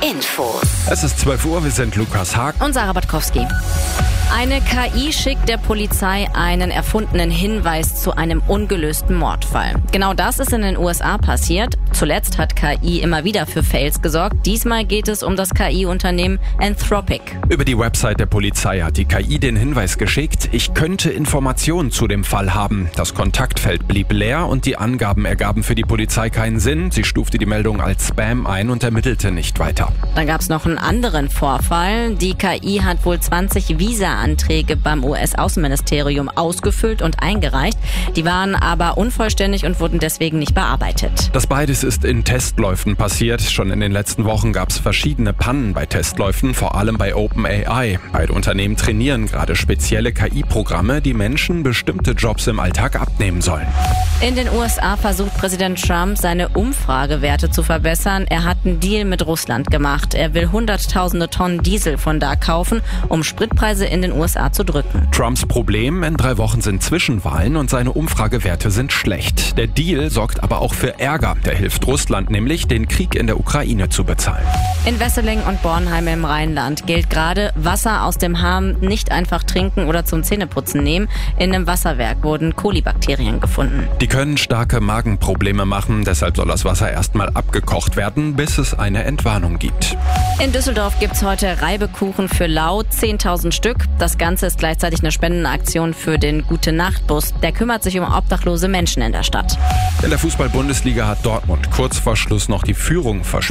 Infos. Es ist 12 Uhr, wir sind Lukas Haag und Sarah Batkowski. Eine KI schickt der Polizei einen erfundenen Hinweis zu einem ungelösten Mordfall. Genau das ist in den USA passiert. Zuletzt hat KI immer wieder für Fails gesorgt. Diesmal geht es um das KI-Unternehmen Anthropic. Über die Website der Polizei hat die KI den Hinweis geschickt, ich könnte Informationen zu dem Fall haben. Das Kontaktfeld blieb leer und die Angaben ergaben für die Polizei keinen Sinn. Sie stufte die Meldung als Spam ein und ermittelte nicht weiter. Dann gab es noch einen anderen Vorfall. Die KI hat wohl 20 Visa-Anträge beim US-Außenministerium ausgefüllt und eingereicht. Die waren aber unvollständig und wurden deswegen nicht bearbeitet. Das beides ist in Testläufen passiert. Schon in den letzten Wochen gab es verschiedene Pannen bei Testläufen, vor allem bei OpenAI. Beide Unternehmen trainieren gerade spezielle KI-Programme, die Menschen bestimmte Jobs im Alltag abnehmen sollen. In den USA versucht Präsident Trump, seine Umfragewerte zu verbessern. Er hat einen Deal mit Russland gemacht. Er will hunderttausende Tonnen Diesel von da kaufen, um Spritpreise in den USA zu drücken. Trumps Problem, in 3 Wochen sind Zwischenwahlen und seine Umfragewerte sind schlecht. Der Deal sorgt aber auch für Ärger. Der hilft Russland nämlich, den Krieg in der Ukraine zu bezahlen. In Wesseling und Bornheim im Rheinland gilt gerade, Wasser aus dem Hahn nicht einfach trinken oder zum Zähneputzen nehmen. In einem Wasserwerk wurden Kolibakterien gefunden. Die können starke Magenprobleme machen, deshalb soll das Wasser erstmal abgekocht werden, bis es eine Entwarnung gibt. In Düsseldorf gibt's heute Reibekuchen für lau, 10.000 Stück. Das Ganze ist gleichzeitig eine Spendenaktion für den Gute-Nacht-Bus. Der kümmert sich um obdachlose Menschen in der Stadt. In der Fußball-Bundesliga hat Dortmund kurz vor Schluss noch die Führung verspielt.